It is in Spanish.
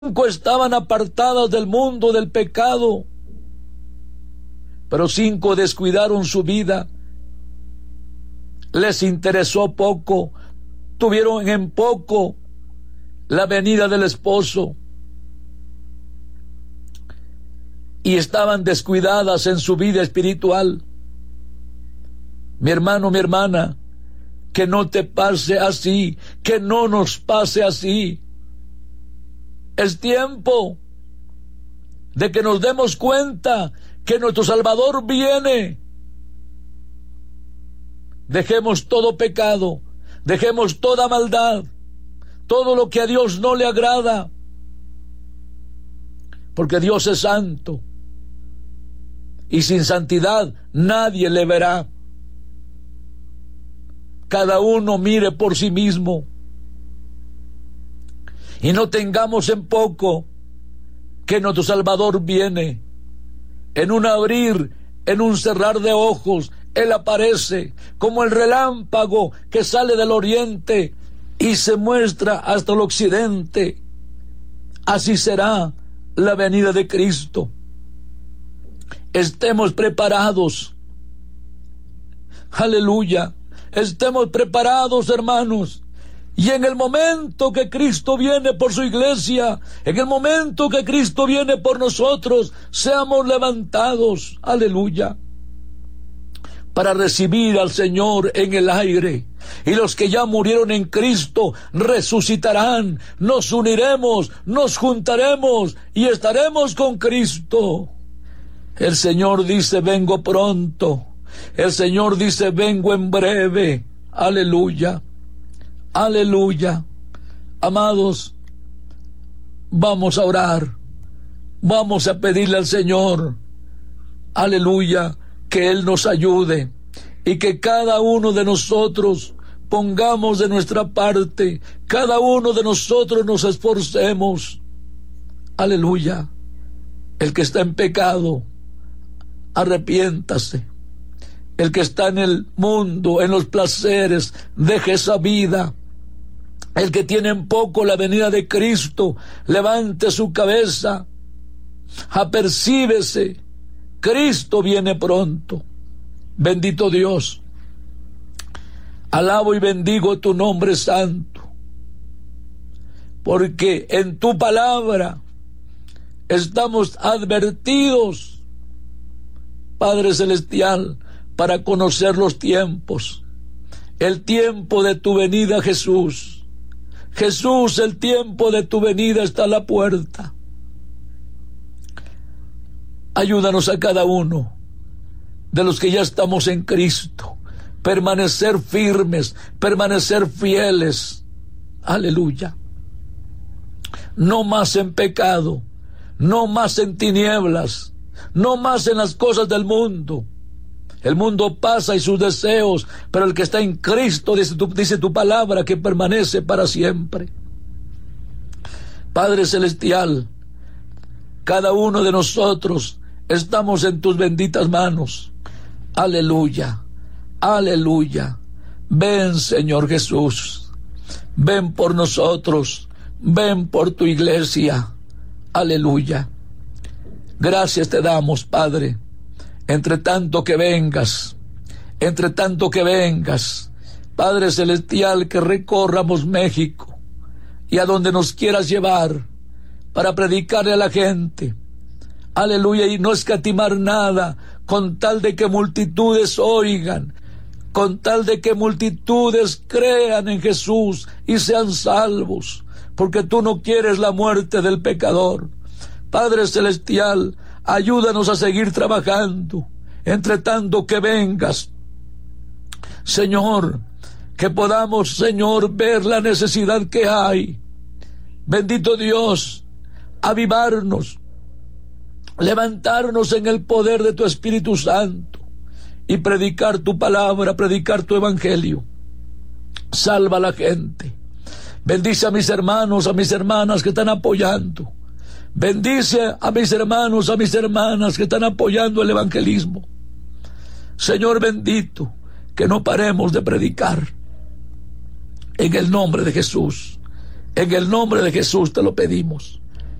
estaban apartadas del mundo del pecado, pero 5 descuidaron su vida, les interesó poco, tuvieron en poco la venida del esposo y estaban descuidadas en su vida espiritual. Mi hermano, mi hermana, que no te pase así, que no nos pase así. Es tiempo de que nos demos cuenta que nuestro Salvador viene. Dejemos todo pecado, dejemos toda maldad, todo lo que a Dios no le agrada, porque Dios es santo y sin santidad nadie le verá. Cada uno mire por sí mismo y no tengamos en poco que nuestro Salvador viene. En un abrir, en un cerrar de ojos, Él aparece como el relámpago que sale del oriente y se muestra hasta el occidente. Así será la venida de Cristo. Estemos preparados. Aleluya. Estemos preparados, hermanos. Y en el momento que Cristo viene por su iglesia, en el momento que Cristo viene por nosotros, seamos levantados, aleluya, para recibir al Señor en el aire. Y los que ya murieron en Cristo resucitarán, nos uniremos, nos juntaremos y estaremos con Cristo. El Señor dice, vengo pronto. El Señor dice, vengo en breve. Aleluya. Aleluya. Amados, vamos a orar, vamos a pedirle al Señor, aleluya, que Él nos ayude y que cada uno de nosotros pongamos de nuestra parte, cada uno de nosotros nos esforcemos. Aleluya. El que está en pecado, arrepiéntase. El que está en el mundo, en los placeres, deje esa vida. El que tiene en poco la venida de Cristo, levante su cabeza, apercíbese, Cristo viene pronto. Bendito Dios, alabo y bendigo tu nombre santo, porque en tu palabra estamos advertidos, Padre Celestial, para conocer los tiempos, el tiempo de tu venida, Jesús. Jesús, el tiempo de tu venida está a la puerta. Ayúdanos a cada uno de los que ya estamos en Cristo, permanecer firmes, permanecer fieles. Aleluya. No más en pecado, no más en tinieblas, no más en las cosas del mundo. El mundo pasa y sus deseos, pero el que está en Cristo, dice tu palabra, que permanece para siempre. Padre Celestial, cada uno de nosotros estamos en tus benditas manos. Aleluya, aleluya. Ven, Señor Jesús, ven por nosotros, ven por tu iglesia. Aleluya. Gracias te damos, Padre. Entre tanto que vengas, Padre Celestial, que recorramos México y a donde nos quieras llevar para predicarle a la gente, aleluya, y no escatimar nada, con tal de que multitudes oigan, con tal de que multitudes crean en Jesús y sean salvos, porque tú no quieres la muerte del pecador. Padre Celestial, ayúdanos a seguir trabajando, entre tanto que vengas, Señor, que podamos, Señor, ver la necesidad que hay. Bendito Dios, avivarnos, levantarnos en el poder de tu Espíritu Santo y predicar tu palabra, predicar tu evangelio. Salva a la gente. Bendice a mis hermanos, a mis hermanas que están apoyando. Bendice a mis hermanos, a mis hermanas que están apoyando el evangelismo. Señor bendito, que no paremos de predicar. En el nombre de Jesús, en el nombre de Jesús te lo pedimos.